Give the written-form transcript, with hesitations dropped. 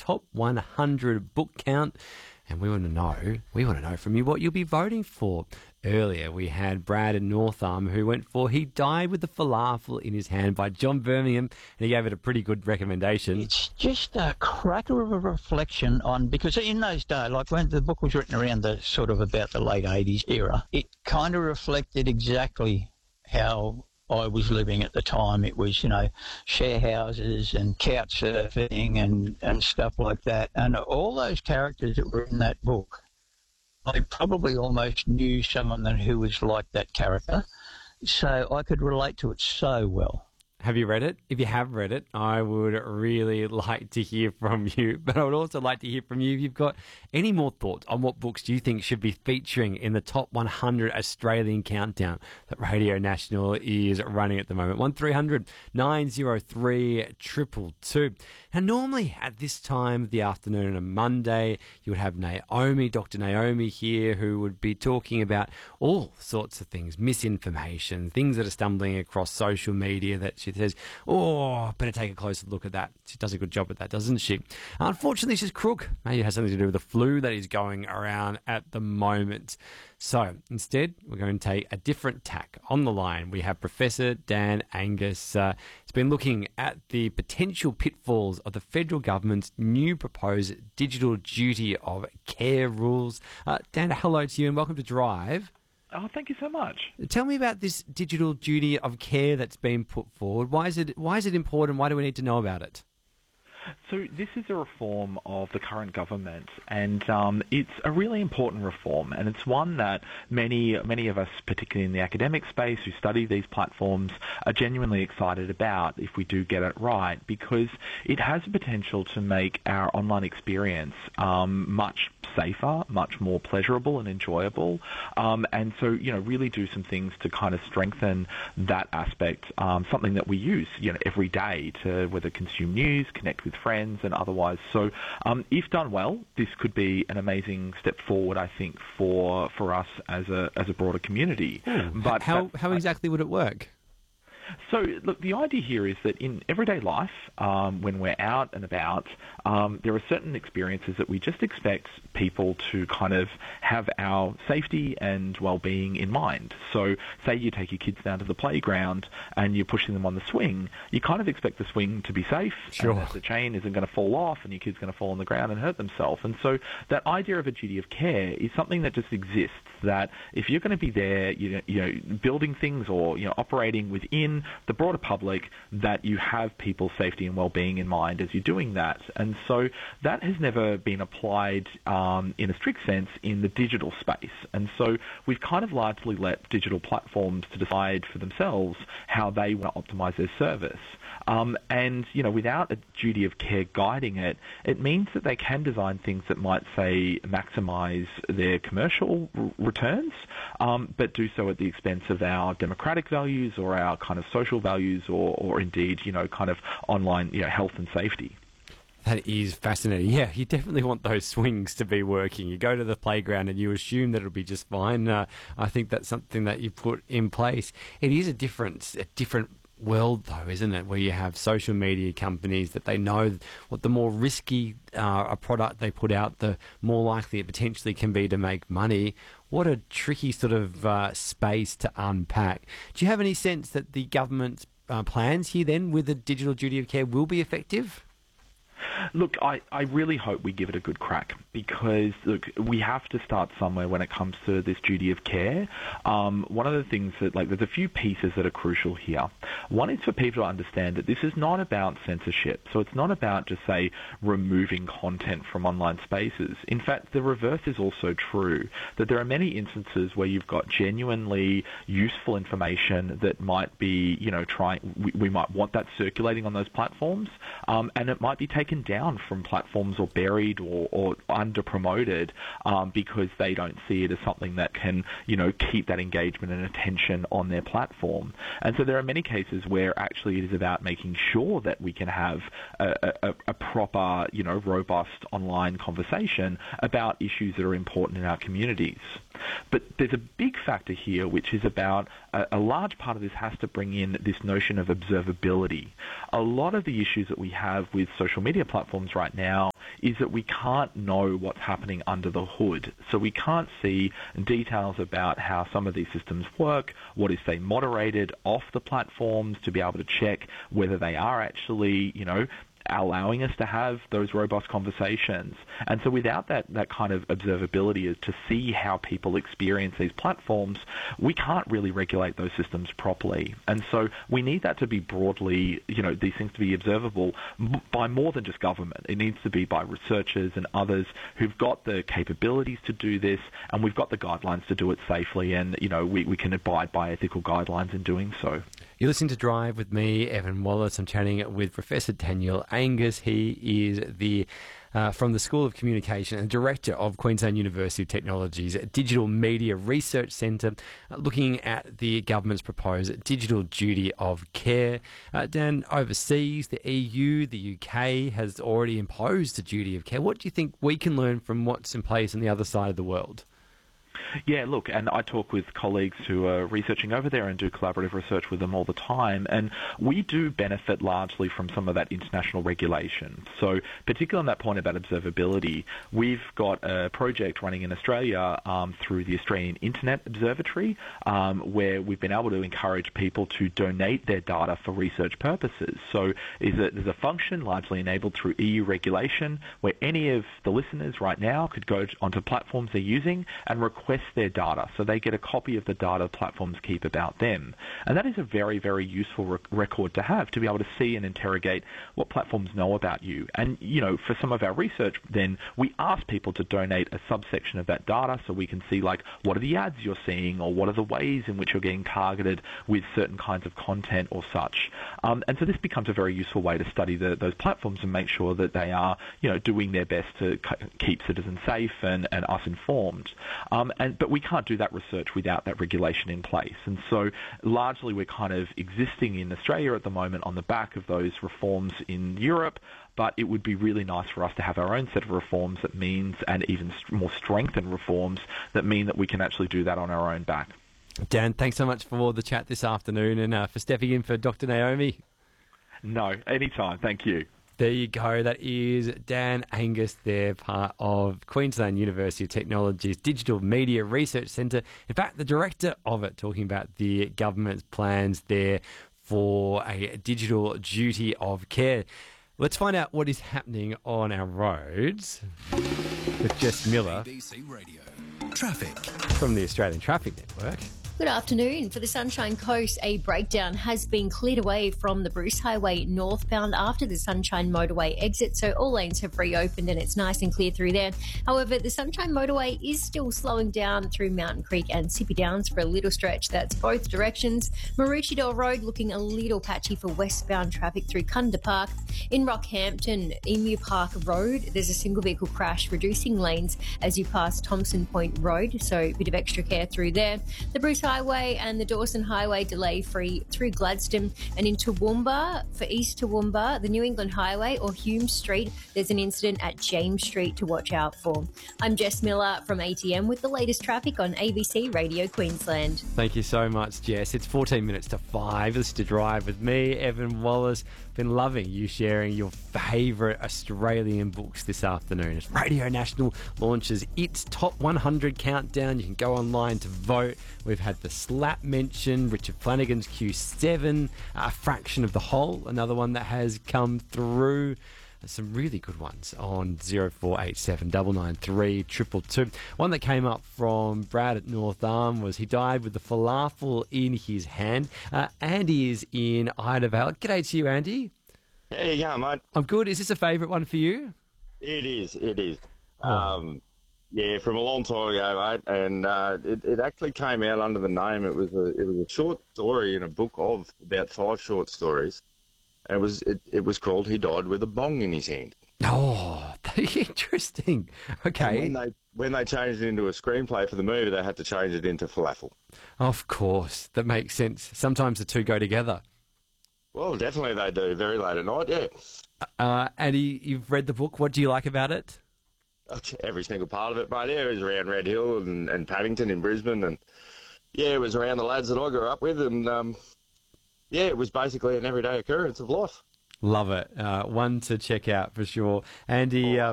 top 100 book count. And we want to know from you what you'll be voting for. Earlier, we had Brad in North Arm who went for He Died with the Falafel in His Hand by John Birmingham, and he gave it a pretty good recommendation. It's just a cracker of a reflection on, because in those days, like when the book was written around the sort of about the late 80s era, it kind of reflected exactly how I was living at the time. It was, share houses and couch surfing and stuff like that. And all those characters that were in that book, I probably almost knew someone who was like that character. So I could relate to it so well. Have you read it? If you have read it, I would really like to hear from you. But I would also like to hear from you if you've got any more thoughts on what books do you think should be featuring in the top 100 Australian countdown that Radio National is running at the moment. 1300 903 222. Now, normally at this time of the afternoon on a Monday, you would have Naomi, Dr. Naomi here, who would be talking about all sorts of things, misinformation, things that are stumbling across social media that she says, better take a closer look at that. She does a good job at that, doesn't she? Unfortunately, she's crook. Maybe it has something to do with the flu that is going around at the moment. So instead, we're going to take a different tack. On the line, we have Professor Dan Angus. He's been looking at the potential pitfalls of the federal government's new proposed digital duty of care rules. Dan, hello to you and welcome to Drive. Oh, thank you so much. Tell me about this digital duty of care that's been put forward. Why is it important? Why do we need to know about it? So this is a reform of the current government, and it's a really important reform, and it's one that many of us, particularly in the academic space who study these platforms, are genuinely excited about if we do get it right, because it has the potential to make our online experience much safer, much more pleasurable and enjoyable, and so really do some things to kind of strengthen that aspect, something that we use every day to whether consume news, connect with friends and otherwise. So if done well, this could be an amazing step forward, I think, for us as a broader community. But how exactly would it work? So, look, the idea here is that in everyday life, when we're out and about, there are certain experiences that we just expect people to kind of have our safety and well-being in mind. So, say you take your kids down to the playground and you're pushing them on the swing, you kind of expect the swing to be safe, sure, and that the chain isn't going to fall off and your kid's going to fall on the ground and hurt themselves. And so that idea of a duty of care is something that just exists, that if you're going to be there, building things or, operating within the broader public, that you have people's safety and well-being in mind as you're doing that. And so that has never been applied in a strict sense in the digital space. And so we've kind of largely let digital platforms to decide for themselves how they want to optimize their service. And, without a duty of care guiding it, it means that they can design things that might, say, maximize their commercial returns, but do so at the expense of our democratic values or our kind of social values or indeed, kind of online, health and safety. That is fascinating. Yeah, you definitely want those swings to be working. You go to the playground and you assume that it'll be just fine. I think that's something that you put in place. It is a different world, though, isn't it, where you have social media companies that they know what the more risky a product they put out, the more likely it potentially can be to make money. What a tricky sort of space to unpack. Do you have any sense that the government's plans here then with the digital duty of care will be effective? Look, I really hope we give it a good crack because, look, we have to start somewhere when it comes to this duty of care. One of the things that, there's a few pieces that are crucial here. One is for people to understand that this is not about censorship. So it's not about just, say, removing content from online spaces. In fact, the reverse is also true, that there are many instances where you've got genuinely useful information that might be, we might want that circulating on those platforms, and it might be taken down from platforms or buried or under-promoted because they don't see it as something that can, keep that engagement and attention on their platform. And so there are many cases where actually it is about making sure that we can have a proper, robust online conversation about issues that are important in our communities. But there's a big factor here, which is about a large part of this has to bring in this notion of observability. A lot of the issues that we have with social media platforms right now is that we can't know what's happening under the hood. So we can't see details about how some of these systems work, what is, say, moderated off the platforms to be able to check whether they are actually, allowing us to have those robust conversations. And so without that kind of observability to see how people experience these platforms, we can't really regulate those systems properly. And so we need that to be broadly, these things to be observable by more than just government. It needs to be by researchers and others who've got the capabilities to do this, and we've got the guidelines to do it safely, and, we can abide by ethical guidelines in doing so. You're listening to Drive with me, Evan Wallace. I'm chatting with Professor Daniel Angus. He is from the School of Communication and Director of Queensland University of Technology's Digital Media Research Centre, looking at the government's proposed digital duty of care. Dan, overseas, the EU, the UK has already imposed a duty of care. What do you think we can learn from what's in place on the other side of the world? Yeah, look, and I talk with colleagues who are researching over there and do collaborative research with them all the time, and we do benefit largely from some of that international regulation. So particularly on that point about observability, we've got a project running in Australia through the Australian Internet Observatory, where we've been able to encourage people to donate their data for research purposes. So there's a function largely enabled through EU regulation where any of the listeners right now could go onto platforms they're using and request their data, so they get a copy of the data platforms keep about them. And that is a very, very useful record to have, to be able to see and interrogate what platforms know about you. And, for some of our research, then we ask people to donate a subsection of that data so we can see, like, what are the ads you're seeing, or what are the ways in which you're getting targeted with certain kinds of content or such. And so this becomes a very useful way to study those platforms and make sure that they are, doing their best to keep citizens safe and us informed. But we can't do that research without that regulation in place. And so largely we're kind of existing in Australia at the moment on the back of those reforms in Europe, but it would be really nice for us to have our own set of reforms that means, and even more strengthened reforms that mean that we can actually do that on our own back. Dan, thanks so much for the chat this afternoon and for stepping in for Dr. Naomi. No, anytime. Thank you. There you go. That is Dan Angus there, part of Queensland University of Technology's Digital Media Research Centre. In fact, the director of it, talking about the government's plans there for a digital duty of care. Let's find out what is happening on our roads with Jess Miller, ABC Radio. Traffic from the Australian Traffic Network. Good afternoon. For the Sunshine Coast, a breakdown has been cleared away from the Bruce Highway northbound after the Sunshine Motorway exit, so all lanes have reopened and it's nice and clear through there. However, the Sunshine Motorway is still slowing down through Mountain Creek and Sippy Downs for a little stretch. That's both directions. Maroochydore Road looking a little patchy for westbound traffic through Cunda Park. In Rockhampton, Emu Park Road, there's a single vehicle crash reducing lanes as you pass Thompson Point Road, so a bit of extra care through there. The Bruce Highway and the Dawson Highway delay free through Gladstone, and in Toowoomba, for East Toowoomba, the New England Highway or Hume Street, there's an incident at James Street to watch out for. I'm Jess Miller from ATM with the latest traffic on ABC Radio Queensland. Thank you so much, Jess. It's 14 minutes to 5. This is To Drive with me, Evan Wallace. Been loving you sharing your favourite Australian books this afternoon. As Radio National launches its Top 100 countdown, you can go online to vote. We've had The Slap mentioned, Richard Flanagan's Q7, A Fraction of the Whole, another one that has come through. Some really good ones on 0487 993 222. One that came up from Brad at North Arm was he died with the falafel in his hand. Andy is in Ida Vale. G'day to you, Andy. How you going, mate? I'm good. Is this a favourite one for you? It is. Oh. Yeah, from a long time ago, mate, and it actually came out under the name. It was a short story in a book of about 5 short stories. And it was called He Died with a Bong in His Hand. Oh, interesting. Okay. And when they changed it into a screenplay for the movie, they had to change it into falafel. Of course, that makes sense. Sometimes the two go together. Well, definitely they do. Very late at night, yeah. Andy, you've read the book. What do you like about it? Every single part of it, mate. Yeah, it was around Red Hill and Paddington in Brisbane, and yeah, it was around the lads that I grew up with, and yeah, it was basically an everyday occurrence of life. Love it. One to check out for sure. Andy,